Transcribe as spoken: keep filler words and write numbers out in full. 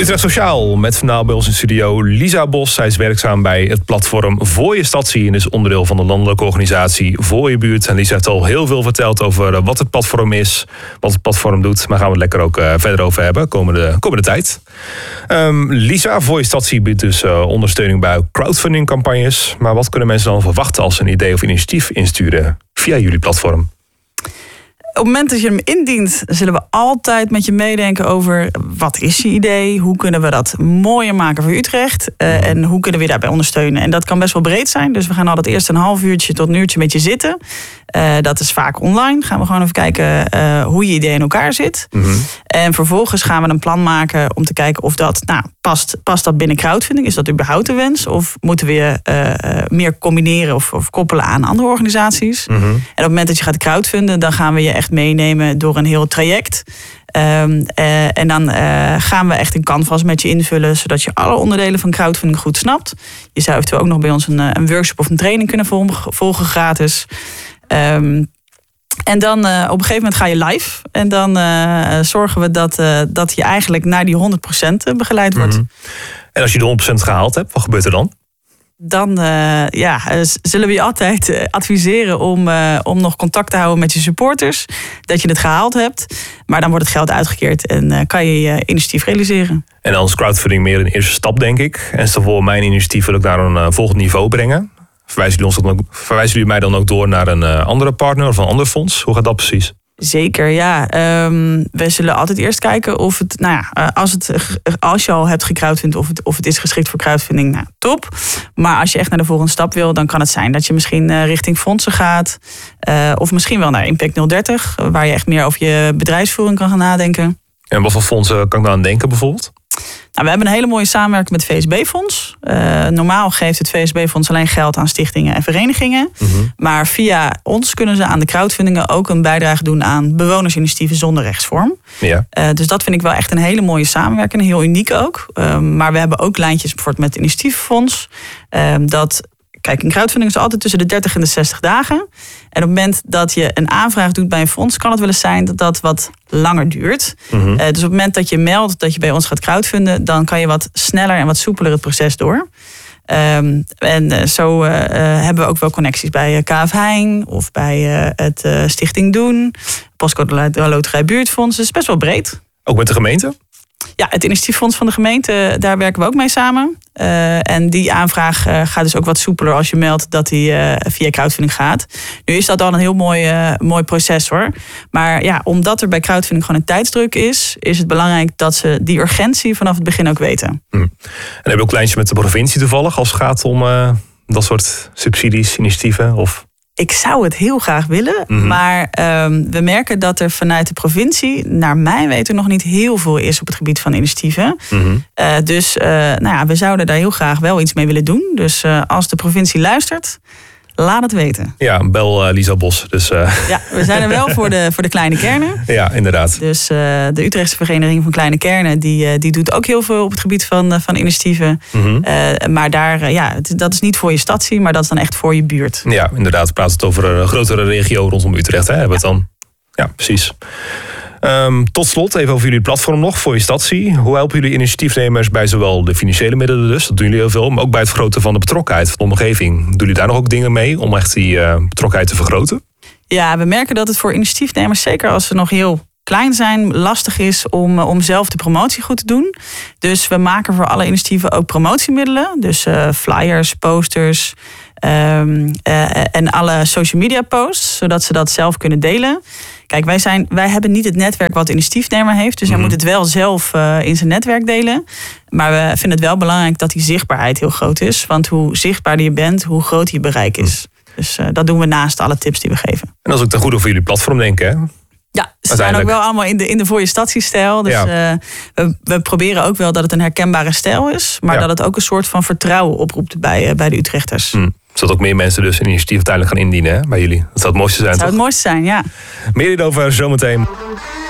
Utrecht Sociaal met vandaag bij ons in studio Lisa Bos. Zij is werkzaam bij het platform Voor Je Stadsie en is onderdeel van de landelijke organisatie Voor Je Buurt. En Lisa heeft al heel veel verteld over wat het platform is, wat het platform doet. Maar daar gaan we het lekker ook uh, verder over hebben komende, komende tijd. Um, Lisa, Voor Je Stadsie biedt dus uh, ondersteuning bij crowdfunding campagnes. Maar wat kunnen mensen dan verwachten als ze een idee of initiatief insturen via jullie platform? Op het moment dat je hem indient, zullen we altijd met je meedenken over wat is je idee, hoe kunnen we dat mooier maken voor Utrecht uh, en hoe kunnen we je daarbij ondersteunen. En dat kan best wel breed zijn, dus we gaan altijd eerst een half uurtje tot een uurtje met je zitten. Uh, dat is vaak online. Gaan we gewoon even kijken uh, hoe je idee in elkaar zit. Mm-hmm. En vervolgens gaan we een plan maken om te kijken of dat, nou, past, past dat binnen crowdfunding? Is dat überhaupt de wens? Of moeten we je uh, meer combineren of, of koppelen aan andere organisaties? Mm-hmm. En op het moment dat je gaat crowdfunden, dan gaan we je echt meenemen door een heel traject. Um, uh, en dan uh, gaan we echt een canvas met je invullen, zodat je alle onderdelen van crowdfunding goed snapt. Je zou eventueel ook nog bij ons een, een workshop of een training kunnen volgen, volgen gratis. Um, en dan uh, op een gegeven moment ga je live. En dan uh, zorgen we dat, uh, dat je eigenlijk naar die honderd procent begeleid wordt. Mm-hmm. En als je de honderd procent gehaald hebt, wat gebeurt er dan? Dan uh, ja, zullen we je altijd uh, adviseren om, uh, om nog contact te houden met je supporters. Dat je het gehaald hebt. Maar dan wordt het geld uitgekeerd en uh, kan je je initiatief realiseren. En dan is crowdfunding meer een eerste stap, denk ik. En stel voor, mijn initiatief wil ik naar een uh, volgend niveau brengen. Verwijzen jullie, ons dan ook, verwijzen jullie mij dan ook door naar een uh, andere partner of een ander fonds? Hoe gaat dat precies? Zeker, ja. Um, we zullen altijd eerst kijken of het, nou ja, als, het, als je al hebt gecrowdfund of het, of het is geschikt voor crowdfunding, nou, top. Maar als je echt naar de volgende stap wil, dan kan het zijn dat je misschien uh, richting fondsen gaat. Uh, of misschien wel naar Impact nul dertig, waar je echt meer over je bedrijfsvoering kan gaan nadenken. En wat voor fondsen kan ik dan aan denken bijvoorbeeld? Nou, we hebben een hele mooie samenwerking met het V S B-fonds. Uh, normaal geeft het V S B-fonds alleen geld aan stichtingen en verenigingen. Mm-hmm. Maar via ons kunnen ze aan de crowdfundingen ook een bijdrage doen aan bewonersinitiatieven zonder rechtsvorm. Ja. Uh, dus dat vind ik wel echt een hele mooie samenwerking. Heel uniek ook. Uh, maar we hebben ook lijntjes bijvoorbeeld met het initiatieffonds. Uh, dat... Kijk, een crowdfunding is altijd tussen de dertig en de zestig dagen. En op het moment dat je een aanvraag doet bij een fonds, kan het wel eens zijn dat dat wat langer duurt. Mm-hmm. Uh, dus op het moment dat je meldt dat je bij ons gaat crowdfunden, dan kan je wat sneller en wat soepeler het proces door. Um, en uh, zo uh, uh, hebben we ook wel connecties bij uh, K F Heijn of bij uh, het uh, Stichting Doen, Postcode Loterij Buurtfonds. Dus best wel breed. Ook met de gemeente? Ja, het initiatieffonds van de gemeente, daar werken we ook mee samen. Uh, en die aanvraag uh, gaat dus ook wat soepeler als je meldt dat die uh, via crowdfunding gaat. Nu is dat al een heel mooi, uh, mooi proces hoor. Maar ja, omdat er bij crowdfunding gewoon een tijdsdruk is, is het belangrijk dat ze die urgentie vanaf het begin ook weten. Hm. En heb je ook lijntjes met de provincie toevallig als het gaat om uh, dat soort subsidies, initiatieven? Of... Ik zou het heel graag willen, mm-hmm. maar um, we merken dat er vanuit de provincie, naar mijn weten, nog niet heel veel is op het gebied van initiatieven. Mm-hmm. Uh, dus uh, nou ja, we zouden daar heel graag wel iets mee willen doen. Dus uh, als de provincie luistert, laat het weten. Ja, bel uh, Lisa Bos. Dus, uh... Ja, we zijn er wel voor de, voor de kleine kernen. Ja, inderdaad. Dus uh, de Utrechtse Vereniging van Kleine Kernen, die, uh, die doet ook heel veel op het gebied van, uh, van initiatieven. Mm-hmm. Uh, maar daar, uh, ja, dat is niet voor je stadsie, maar dat is dan echt voor je buurt. Ja, inderdaad. We praten het over een grotere regio rondom Utrecht, hè? Hebben we het dan? Ja, precies. Um, tot slot even over jullie platform nog, Voor Je Stadsie. Hoe helpen jullie initiatiefnemers bij zowel de financiële middelen dus, dat doen jullie heel veel, maar ook bij het vergroten van de betrokkenheid van de omgeving? Doen jullie daar nog ook dingen mee om echt die uh, betrokkenheid te vergroten? Ja, we merken dat het voor initiatiefnemers, zeker als ze nog heel klein zijn, lastig is om, om zelf de promotie goed te doen. Dus we maken voor alle initiatieven ook promotiemiddelen. Dus uh, flyers, posters um, uh, en alle social media posts, zodat ze dat zelf kunnen delen. Kijk, wij, zijn, wij hebben niet het netwerk wat de initiatiefnemer heeft. Dus mm-hmm. hij moet het wel zelf uh, in zijn netwerk delen. Maar we vinden het wel belangrijk dat die zichtbaarheid heel groot is. Want hoe zichtbaarder je bent, hoe groter je bereik is. Mm. Dus uh, dat doen we naast alle tips die we geven. En dat is ook ten goede voor jullie platform, denk ik, hè? Ja, ze zijn ook wel allemaal in de, in de Voor Je Stadsie-stijl. Dus ja. uh, we, we proberen ook wel dat het een herkenbare stijl is. Maar ja. dat het ook een soort van vertrouwen oproept bij, uh, bij de Utrechters. Mm. Zodat ook meer mensen dus een initiatief uiteindelijk gaan indienen, hè, bij jullie. Dat zou het mooiste zijn, Dat zou toch? het mooiste zijn, ja. Meer hierover zometeen.